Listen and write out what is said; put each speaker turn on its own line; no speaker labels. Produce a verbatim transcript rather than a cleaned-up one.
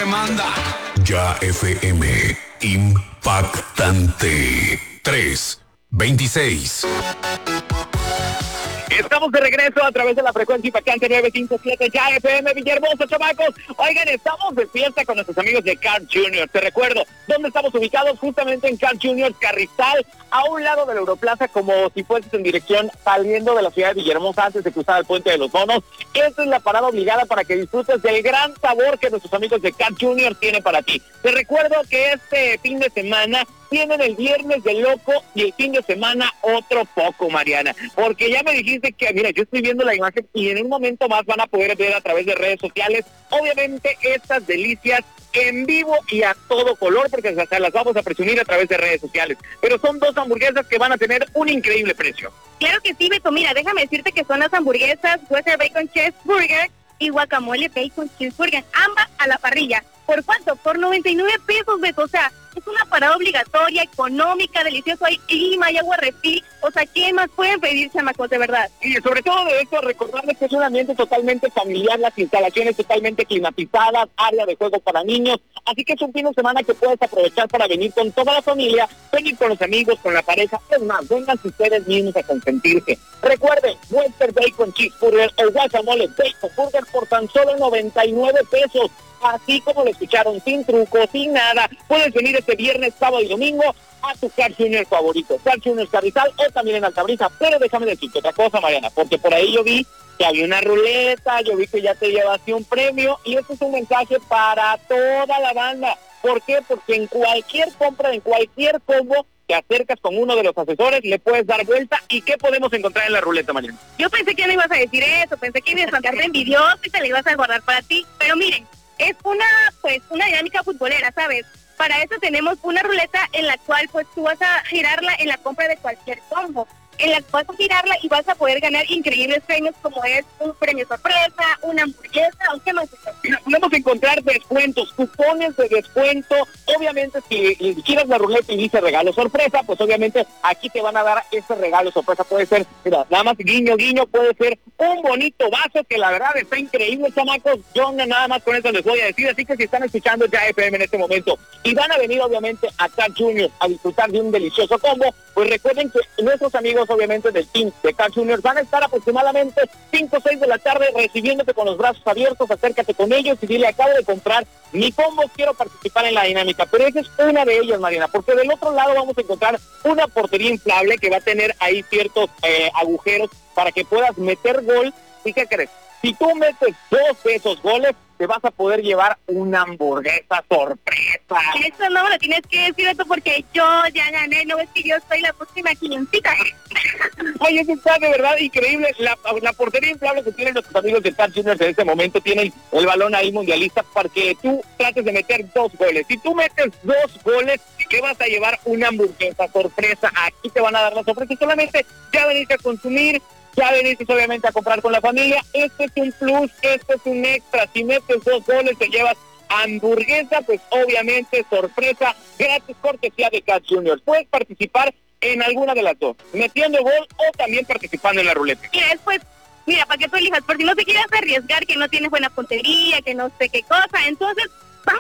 manda.
Ya F M, impactante. tres veintiséis.
Estamos de regreso a través de la frecuencia impactante nueve cinco siete Ya F M Villahermosa, chamacos. Oigan, estamos de fiesta con nuestros amigos de Carl junior Te recuerdo, ¿dónde estamos ubicados? Justamente en Carl junior Carrizal, a un lado de la Europlaza, como si fueses en dirección saliendo de la ciudad de Villahermosa antes de cruzar el Puente de los Monos. Esta es la parada obligada para que disfrutes del gran sabor que nuestros amigos de Carl junior tienen para ti. Te recuerdo que este fin de semana tienen el viernes de loco y el fin de semana otro poco, Mariana, porque ya me dijiste que, mira, yo estoy viendo la imagen y en un momento más van a poder ver a través de redes sociales, obviamente, estas delicias en vivo y a todo color, porque hasta las vamos a presumir a través de redes sociales, pero son dos hamburguesas que van a tener un increíble precio.
Claro que sí, Beto, mira, déjame decirte que son las hamburguesas Western Bacon Cheeseburger y Guacamole Bacon Cheeseburger, ambas a la parrilla. ¿Por cuánto? Por noventa y nueve pesos, Beto, o sea, es una parada obligatoria, económica, delicioso, hay clima, hay agua refil, o sea, ¿qué más pueden pedir, chamacos, de verdad?
Y sobre todo de esto, recordarles que es un ambiente totalmente familiar, las instalaciones totalmente climatizadas, área de juego para niños, así que es un fin de semana que puedes aprovechar para venir con toda la familia, venir con los amigos, con la pareja, es más, vengan ustedes mismos a consentirse. Recuerden, Western Bacon Cheeseburger o Guacamole Bacon Burger por tan solo noventa y nueve pesos. Así como lo escucharon, sin truco, sin nada, puedes venir este viernes, sábado y domingo a tu Carl junior favorito, Carl junior Carrizal o también en Altabrisa. Pero déjame decirte otra cosa, Mariana, porque por ahí yo vi que había una ruleta, yo vi que ya te llevaste un premio y este es un mensaje para toda la banda. ¿Por qué? Porque en cualquier compra, en cualquier combo, te acercas con uno de los asesores, le puedes dar vuelta. ¿Y qué podemos encontrar en la ruleta, Mariana?
Yo pensé que no ibas a decir eso, pensé que ibas a andar de envidioso y te la ibas a guardar para ti, pero miren, es una, pues, una dinámica futbolera, ¿sabes? Para eso tenemos una ruleta en la cual, pues, tú vas a girarla en la compra de cualquier combo. En la cual vas a girarla y vas a poder ganar increíbles premios como es un premio sorpresa, una hamburguesa, o qué más.
Mira, podemos encontrar descuentos, cupones de descuento. Obviamente, si giras la ruleta y dice regalo sorpresa, pues obviamente aquí te van a dar ese regalo sorpresa. Puede ser, mira, nada más guiño, guiño, puede ser un bonito vaso que la verdad está increíble, chamacos. Yo nada más con eso les voy a decir. Así que si están escuchando ya F M en este momento y van a venir obviamente a Carl junior a disfrutar de un delicioso combo, pues recuerden que nuestros amigos obviamente del team de Carl junior van a estar aproximadamente cinco o seis de la tarde recibiéndote con los brazos abiertos. Acércate con ellos y dile, acabo de comprar mi combo, quiero participar en la dinámica. Pero esa es una de ellas, Mariana, porque del otro lado vamos a encontrar una portería inflable que va a tener ahí ciertos eh, agujeros para que puedas meter gol. ¿Y qué crees? Si tú metes dos de esos goles, te vas a poder llevar una hamburguesa sorpresa.
Eso no me lo tienes que decir, esto porque yo ya gané, no es que yo soy la próxima quinientita.
Oye, eso está de verdad increíble. La, la portería inflable que tienen nuestros amigos de Carl junior en este momento, tienen el balón ahí mundialista para que tú trates de meter dos goles. Si tú metes dos goles, ¿qué vas a llevar? Una hamburguesa sorpresa. Aquí te van a dar la sorpresa y solamente ya veniste a consumir, ya veniste obviamente a comprar con la familia. Este es un plus, este es un extra. Si metes dos goles, te llevas hamburguesa, pues obviamente sorpresa, gratis, cortesía de Carl junior Puedes participar en alguna de las dos, metiendo gol o también participando en la ruleta.
Y después, mira, para que tú elijas, por si no te quieres arriesgar, que no tienes buena puntería, que no sé qué cosa, entonces